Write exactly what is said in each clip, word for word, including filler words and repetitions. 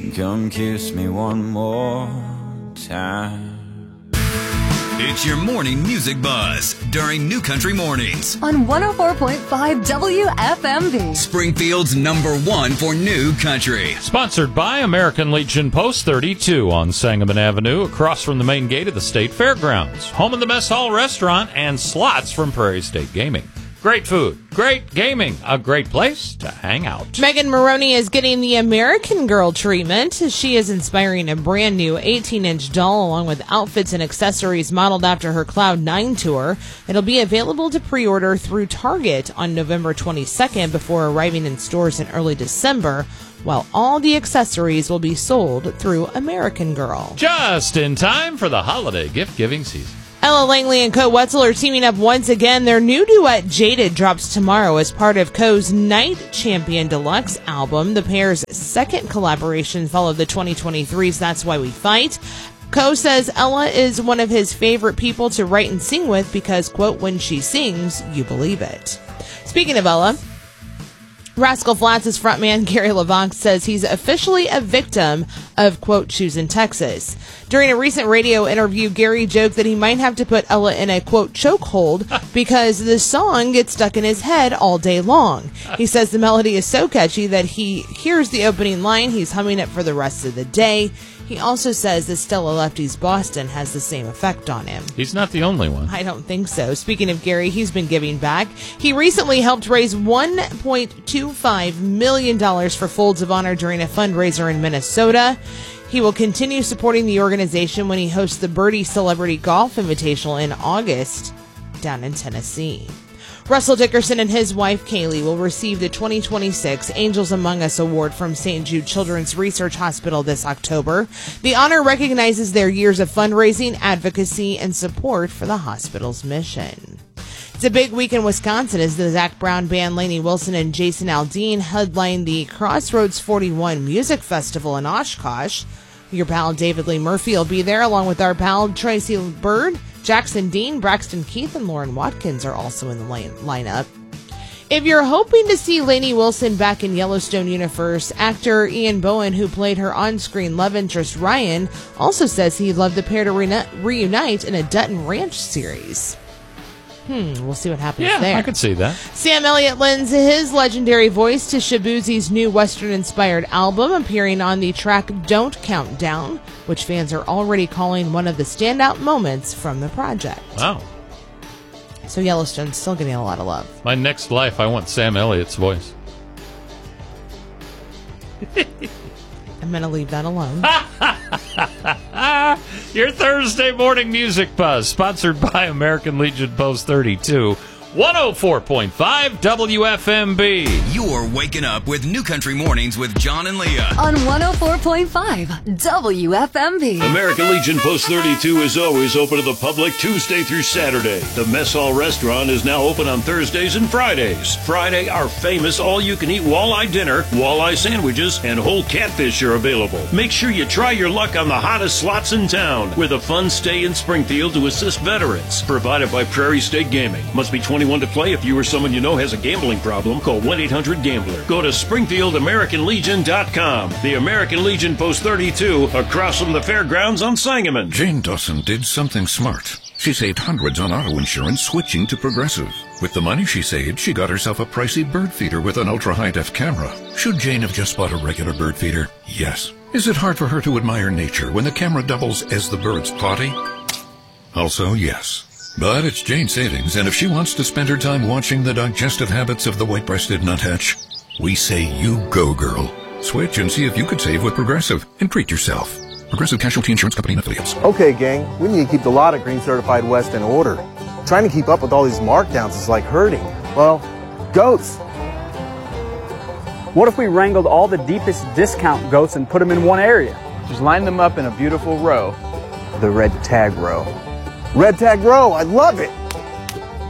Come kiss me one more time. It's your morning music buzz during New Country Mornings on one oh four point five W F M V. Springfield's number one for New Country. Sponsored by American Legion Post thirty-two on Sangamon Avenue, across from the main gate of the State Fairgrounds. Home of the Mess Hall Restaurant and slots from Prairie State Gaming. Great food, great gaming, a great place to hang out. Megan Maroney is getting the American Girl treatment. She is inspiring a brand new eighteen-inch doll along with outfits and accessories modeled after her Cloud nine tour. It'll be available to pre-order through Target on November twenty-second before arriving in stores in early December, while all the accessories will be sold through American Girl. Just in time for the holiday gift-giving season. Ella Langley and Co. Wetzel are teaming up once again. Their new duet, Jaded, drops tomorrow as part of Co's Night Champion Deluxe album. The pair's second collaboration followed the twenty twenty-three's That's Why We Fight. Co says Ella is one of his favorite people to write and sing with because, quote, when she sings, you believe it. Speaking of Ella, Rascal Flatts' frontman Gary LeVox says he's officially a victim of, quote, choosing Texas. During a recent radio interview, Gary joked that he might have to put Ella in a, quote, chokehold because the song gets stuck in his head all day long. He says the melody is so catchy that he hears the opening line, he's humming it for the rest of the day. He also says that Stella Lefty's Boston has the same effect on him. He's not the only one. I don't think so. Speaking of Gary, he's been giving back. He recently helped raise one point two five million dollars for Folds of Honor during a fundraiser in Minnesota. He will continue supporting the organization when he hosts the Birdie Celebrity Golf Invitational in August down in Tennessee. Russell Dickerson and his wife, Kaylee, will receive the twenty twenty-six Angels Among Us Award from Saint Jude Children's Research Hospital this October. The honor recognizes their years of fundraising, advocacy, and support for the hospital's mission. It's a big week in Wisconsin as the Zac Brown Band, Lainey Wilson, and Jason Aldean headline the Crossroads forty-one Music Festival in Oshkosh. Your pal David Lee Murphy will be there, along with our pal Tracy Bird. Jackson Dean, Braxton Keith, and Lauren Watkins are also in the line- lineup. If you're hoping to see Lainey Wilson back in Yellowstone universe, actor Ian Bohen, who played her on-screen love interest Ryan, also says he'd love the pair to re- reunite in a Dutton Ranch series. Hmm, we'll see what happens yeah, there. Yeah, I could see that. Sam Elliott lends his legendary voice to Shaboozey's new Western-inspired album, appearing on the track Don't Count Down, which fans are already calling one of the standout moments from the project. Wow. So Yellowstone's still getting a lot of love. My next life, I want Sam Elliott's voice. I'm going to leave that alone. Your Thursday morning music buzz, sponsored by American Legion Post thirty-two, one oh four point five W F M B. You're waking up with New Country Mornings with John and Leah on one oh four point five W F M B. American Legion Post thirty-two is always open to the public Tuesday through Saturday. The Mess Hall Restaurant is now open on Thursdays and Fridays. Friday, our famous all-you-can-eat walleye dinner, walleye sandwiches, and whole catfish are available. Make sure you try your luck on the hottest slots in town with a fun stay in Springfield to assist veterans. Provided by Prairie State Gaming. Must be twenty-one to play. If you or someone you know has a gambling problem, call one eight hundred gambler. Go to Springfield American Legion dot com. The American Legion Post thirty-two, across from the fairgrounds on Sangamon. Jane Dawson did something smart. She saved hundreds on auto insurance switching to Progressive. With the money she saved, she got herself a pricey bird feeder with an ultra-high-def camera. Should Jane have just bought a regular bird feeder? Yes. Is it hard for her to admire nature when the camera doubles as the bird's potty? Also, yes. But it's Jane's savings, and if she wants to spend her time watching the digestive habits of the white-breasted nuthatch, we say you go, girl. Switch and see if you could save with Progressive and treat yourself. Progressive Casualty Insurance Company and Affiliates. Okay, gang, we need to keep the lot of Green Certified West in order. Trying to keep up with all these markdowns is like hurting. Well, goats. What if we wrangled all the deepest discount goats and put them in one area? Just line them up in a beautiful row. The red tag row. Red Tag Row, I love it!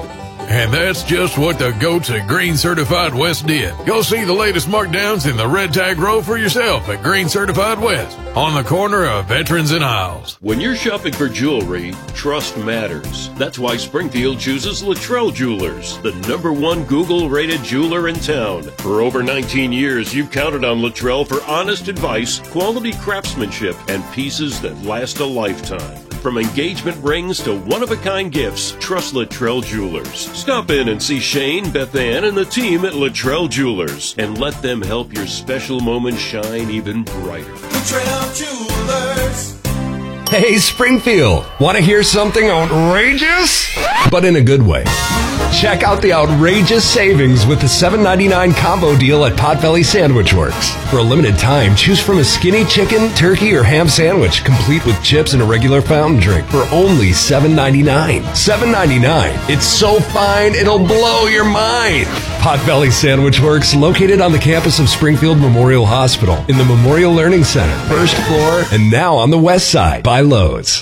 And that's just what the goats at Green Certified West did. Go see the latest markdowns in the red tag row for yourself at Green Certified West, on the corner of Veterans and Isles. When you're shopping for jewelry, trust matters. That's why Springfield chooses Luttrell Jewelers, the number one Google-rated jeweler in town. For over nineteen years, you've counted on Luttrell for honest advice, quality craftsmanship, and pieces that last a lifetime. From engagement rings to one-of-a-kind gifts, trust Luttrell Jewelers. Stop in and see Shane, Beth Ann, and the team at Luttrell Jewelers, and let them help your special moments shine even brighter. Luttrell Jewelers. Hey, Springfield, want to hear something outrageous? But in a good way. Check out the outrageous savings with the seven ninety-nine combo deal at Potbelly Sandwich Works. For a limited time, choose from a skinny chicken, turkey, or ham sandwich, complete with chips and a regular fountain drink for only seven ninety-nine. seven ninety-nine. It's so fine, it'll blow your mind. Potbelly Sandwich Works, located on the campus of Springfield Memorial Hospital in the Memorial Learning Center, first floor, and now on the west side by Lowe's.